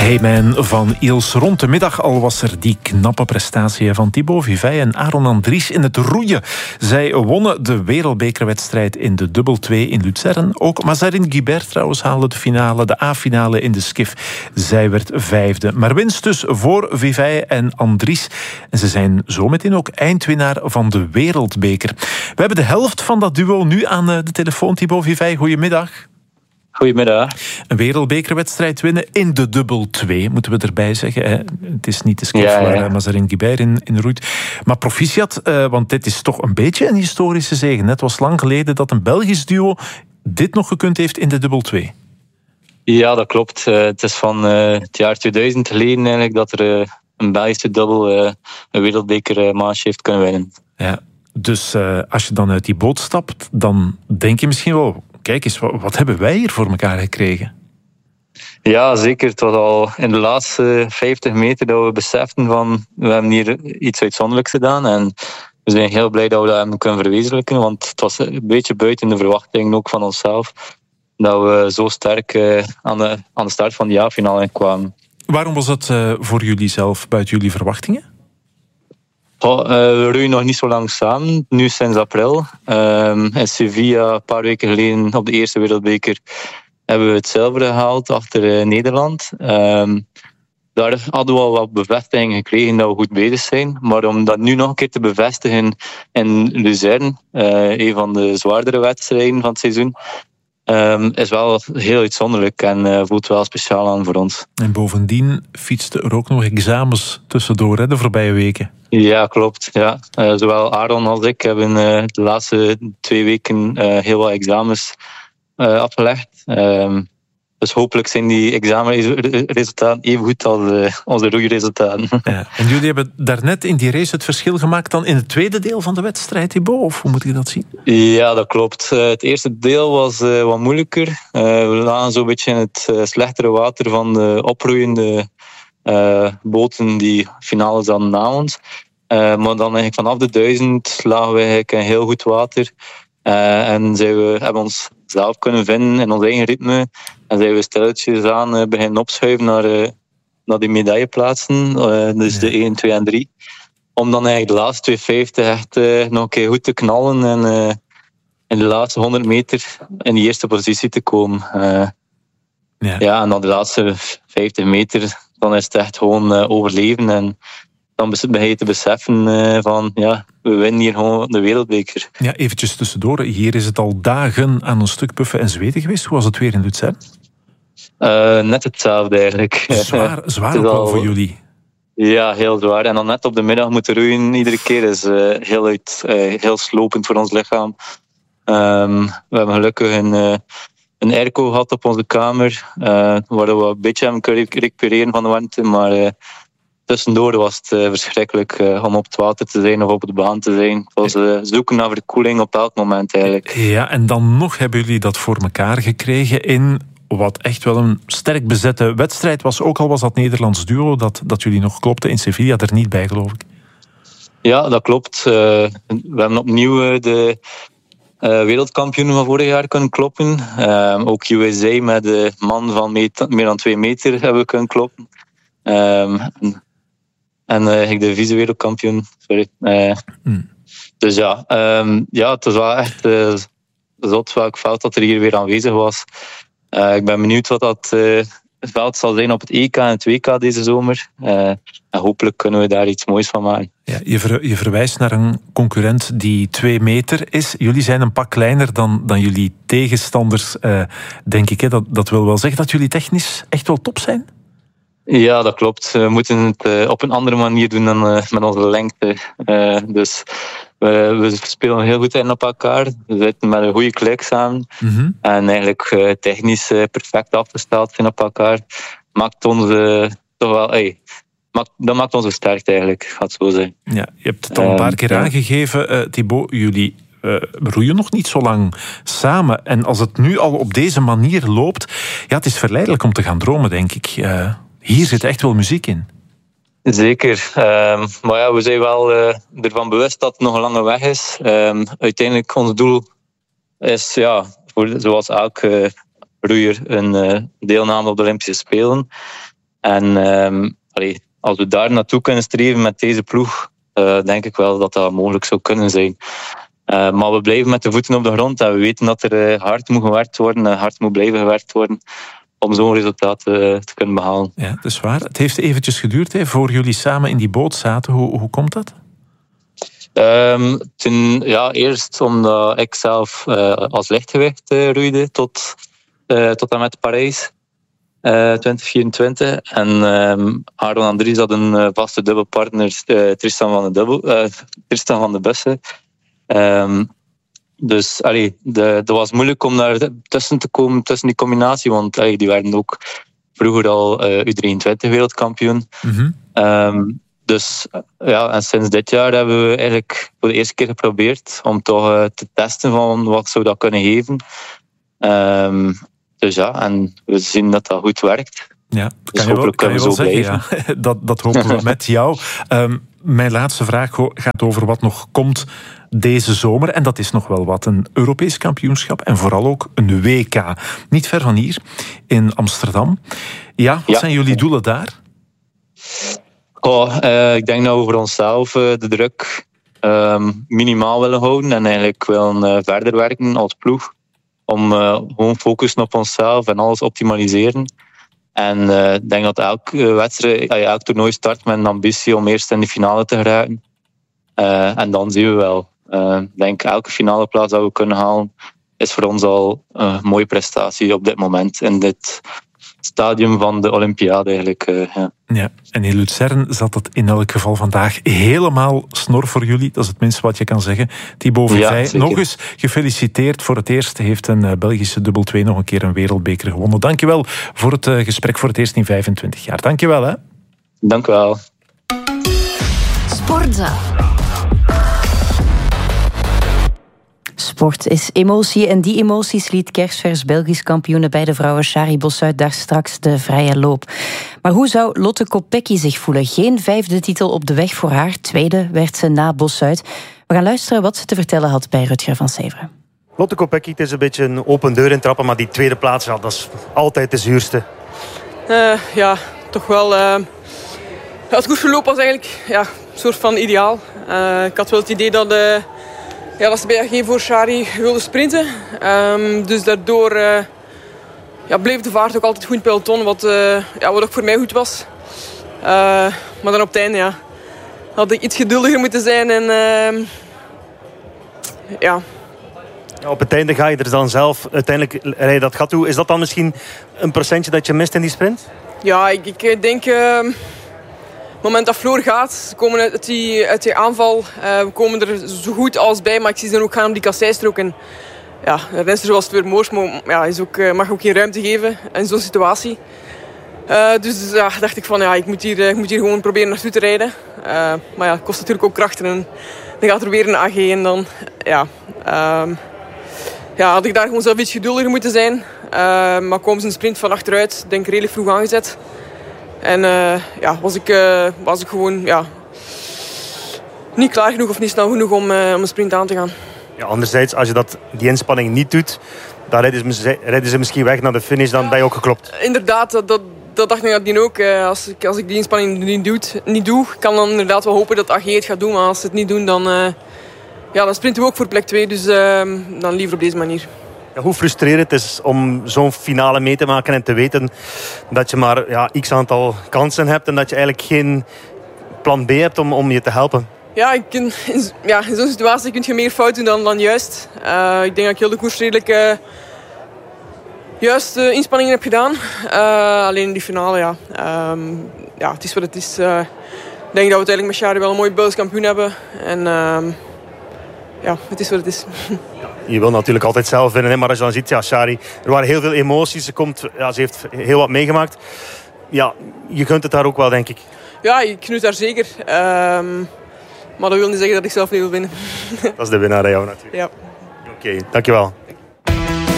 Hey man van Iels. Rond de middag al was er die knappe prestatie van Thibaut Vivey en Aaron Andries in het roeien. Zij wonnen de wereldbekerwedstrijd in de dubbel 2 in Luzern. Ook Mazarin Guibert trouwens haalde de finale, de A-finale in de skif. Zij werd 5e. Maar winst dus voor Vivey en Andries. En ze zijn zometeen ook eindwinnaar van de wereldbeker. We hebben de helft van dat duo nu aan de telefoon. Thibaut Vivey, goedemiddag. Goedemiddag. Een wereldbekerwedstrijd winnen in de dubbel 2, moeten we erbij zeggen. Hè. Het is niet de skif waar Mazarin Guibert in roeit. Maar proficiat, want dit is toch een beetje een historische zege. Het was lang geleden dat een Belgisch duo dit nog gekund heeft in de dubbel 2. Ja, dat klopt. Het is van het jaar 2000 geleden eigenlijk dat er een Belgische dubbel een wereldbekermatch heeft kunnen winnen. Ja, dus als je dan uit die boot stapt, dan denk je misschien wel... Kijk eens, wat hebben wij hier voor elkaar gekregen? Ja, zeker. Het was al in de laatste 50 meter dat we beseften van we hebben hier iets uitzonderlijks gedaan. En we zijn heel blij dat we dat hebben kunnen verwezenlijken. Want het was een beetje buiten de verwachtingen ook van onszelf. Dat we zo sterk aan de start van de jaarfinale kwamen. Waarom was het voor jullie zelf buiten jullie verwachtingen? We roeien nog niet zo lang samen, nu sinds april. In Sevilla, een paar weken geleden op de eerste wereldbeker, hebben we het zilver gehaald achter Nederland. Daar hadden we al wat bevestiging gekregen dat we goed bezig zijn. Maar om dat nu nog een keer te bevestigen in Luzern, een van de zwaardere wedstrijden van het seizoen, is wel heel uitzonderlijk en voelt wel speciaal aan voor ons. En bovendien fietsten er ook nog examens tussendoor, hè, de voorbije weken. Ja, klopt. Ja. Zowel Aaron als ik hebben de laatste 2 weken heel wat examens afgelegd. Dus hopelijk zijn die examenresultaten even goed als onze roeiresultaten. Ja. En jullie hebben daarnet in die race het verschil gemaakt dan in het tweede deel van de wedstrijd, Thibaut? Of hoe moet ik dat zien? Ja, dat klopt. Het eerste deel was wat moeilijker. We lagen zo'n beetje in het slechtere water van de oproeiende boten die finale zaten na ons. Maar dan eigenlijk vanaf de 1000 lagen we eigenlijk in heel goed water. En hebben ons zelf kunnen vinden in ons eigen ritme. En zijn we stilletjes aan beginnen opschuiven naar die medailleplaatsen. Dus de 1, 2 en 3. Om dan eigenlijk de laatste 250 echt nog een keer goed te knallen. En in de laatste 100 meter in die eerste positie te komen. Ja, en dan de laatste 50 meter, dan is het echt gewoon overleven. En dan begin je te beseffen van, ja, we winnen hier gewoon de wereldbeker. Ja, eventjes tussendoor. Hier is het al dagen aan een stuk puffen en zweten geweest. Hoe was het weer in Luzern? Net hetzelfde eigenlijk. Zwaar ook wel voor jullie. Ja, heel zwaar. En dan net op de middag moeten roeien iedere keer is heel slopend voor ons lichaam. We hebben gelukkig een airco gehad op onze kamer, waar we een beetje hebben kunnen recupereren van de warmte, maar tussendoor was het verschrikkelijk om op het water te zijn of op de baan te zijn. Het was zoeken naar verkoeling op elk moment eigenlijk. Ja, en dan nog hebben jullie dat voor elkaar gekregen in wat echt wel een sterk bezette wedstrijd was. Ook al was dat Nederlands duo dat jullie nog klopte in Sevilla er niet bij, geloof ik. Ja, dat klopt. We hebben opnieuw de wereldkampioen van vorig jaar kunnen kloppen. Ook USA met de man van meer dan 2 meter hebben we kunnen kloppen. En de vice-wereldkampioen, sorry. Dus ja, het was wel echt zot welk veld dat er hier weer aanwezig was. Ik ben benieuwd wat dat veld zal zijn op het EK en het WK deze zomer. En hopelijk kunnen we daar iets moois van maken. Ja, je verwijst naar een concurrent die 2 meter is. Jullie zijn een pak kleiner dan jullie tegenstanders, denk ik. Hè? Dat wil wel zeggen dat jullie technisch echt wel top zijn? Ja, dat klopt. We moeten het op een andere manier doen dan met onze lengte. Dus we spelen heel goed in op elkaar. We zitten met een goede klik samen. Mm-hmm. En eigenlijk technisch perfect afgesteld zijn op elkaar. Maakt ons toch wel... dat maakt ons sterk eigenlijk, gaat het zo zijn. Ja, je hebt het al een paar keer aangegeven, Thibaut. Jullie roeien nog niet zo lang samen. En als het nu al op deze manier loopt... Ja, het is verleidelijk om te gaan dromen, denk ik. Hier zit echt wel muziek in. Zeker. Maar ja, we zijn wel ervan bewust dat het nog een lange weg is. Uiteindelijk, ons doel is, zoals elke roeier, een deelname op de Olympische Spelen. En als we daar naartoe kunnen streven met deze ploeg, denk ik wel dat dat mogelijk zou kunnen zijn. Maar we blijven met de voeten op de grond en we weten dat er hard moet gewerkt worden en hard moet blijven gewerkt worden om zo'n resultaat te kunnen behalen. Ja, dat is waar. Het heeft eventjes geduurd voor jullie samen in die boot zaten. Hoe komt dat? Eerst omdat ik zelf als lichtgewicht roeide tot en met Parijs 2024. En Aaron Andries had een vaste dubbelpartner, Tristan van de Bussen. Dus dat was moeilijk om daar tussen te komen, tussen die combinatie, want die werden ook vroeger al U23 wereldkampioen. Mm-hmm. En sinds dit jaar hebben we eigenlijk voor de eerste keer geprobeerd om toch te testen van wat zou dat kunnen geven. En we zien dat dat goed werkt. Ja, dus hopelijk kunnen we zo blijven. Ja. Dat hopen we met jou. Mijn laatste vraag gaat over wat nog komt deze zomer. En dat is nog wel wat. Een Europees kampioenschap en vooral ook een WK. Niet ver van hier, in Amsterdam. Ja, wat zijn jullie doelen daar? Ik denk dat we voor onszelf de druk minimaal willen houden en eigenlijk willen verder werken als ploeg. Om gewoon focussen op onszelf en alles optimaliseren. En ik denk dat elk toernooi start met een ambitie om eerst in de finale te geraken. En dan zien we wel. Ik denk elke finale plaats dat we kunnen halen is voor ons al een mooie prestatie op dit moment. In dit stadium van de Olympiade eigenlijk. Ja, en in Luzern zat het in elk geval vandaag helemaal snor voor jullie. Dat is het minste wat je kan zeggen. Thibaut Vivey, nog eens gefeliciteerd. Voor het eerst heeft een Belgische dubbel 2 nog een keer een wereldbeker gewonnen. Dankjewel voor het gesprek, voor het eerst in 25 jaar. Dankjewel. Hè. Dank u wel. Sportza. Sport is emotie en die emoties liet kerstvers Belgisch kampioene bij de vrouwen Shari Bossuit daar straks de vrije loop. Maar hoe zou Lotte Kopecky zich voelen? Geen 5e titel op de weg voor haar. 2e werd ze na Bossuit. We gaan luisteren wat ze te vertellen had bij Rutger van Severen. Lotte Kopecky, het is een beetje een open deur intrappen, maar die 2e plaats, dat is altijd de zuurste. Toch wel. Het goed verloop was eigenlijk een soort van ideaal. Ik had wel het idee dat ze bij AG voor Shari wilde sprinten. Dus daardoor bleef de vaart ook altijd goed in het peloton, wat ook voor mij goed was. Maar dan op het einde had ik iets geduldiger moeten zijn. En op het einde ga je er dan zelf uiteindelijk rijden dat gat toe. Is dat dan misschien een procentje dat je mist in die sprint? Ja, ik denk... Op het moment dat Floor gaat, ze komen uit die aanval. We komen er zo goed als bij, maar ik zie ze dan ook gaan op die kasseistrook. En de renster zoals Fleur Moors mag ook geen ruimte geven in zo'n situatie. Dus dacht ik van ik moet hier gewoon proberen naartoe te rijden. Maar het kost natuurlijk ook krachten. En dan gaat er weer een AG en dan had ik daar gewoon zelf iets geduldiger moeten zijn. Maar komen ze een sprint van achteruit, denk ik redelijk vroeg aangezet. En was ik gewoon niet klaar genoeg of niet snel genoeg om een sprint aan te gaan. Ja, anderzijds, als je die inspanning niet doet, dan rijden ze misschien weg naar de finish, dan ben je ook geklopt. Inderdaad, dat dacht ik nadien ook. Als ik die inspanning niet doe, kan dan inderdaad wel hopen dat AG het gaat doen. Maar als ze het niet doen, dan sprinten we ook voor plek 2. Dus dan liever op deze manier. Ja, hoe frustrerend het is om zo'n finale mee te maken en te weten dat je maar x aantal kansen hebt en dat je eigenlijk geen plan B hebt om je te helpen. Ja, in zo'n situatie kun je meer fout doen dan juist. Ik denk dat ik heel de koers redelijk juist inspanningen heb gedaan. Alleen in die finale, het is wat het is. Ik denk dat we uiteindelijk met Shari wel een mooi Belgisch kampioen hebben. En het is wat het is. Je wil natuurlijk altijd zelf winnen, maar als je dan ziet, Shari, er waren heel veel emoties. Ze heeft heel wat meegemaakt. Ja, je kunt het daar ook wel, denk ik. Ja, ik gun het daar zeker. Maar dat wil niet zeggen dat ik zelf niet wil winnen. Dat is de winnaar aan jou natuurlijk. Ja. Oké, dankjewel.